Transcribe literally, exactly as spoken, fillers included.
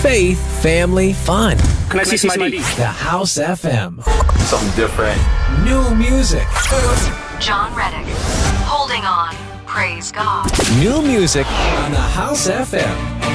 faith, family, fun. Can I see some I D? The House F M. Something different. New music. John Reddick. Holding on. Praise God. New music on the House F M.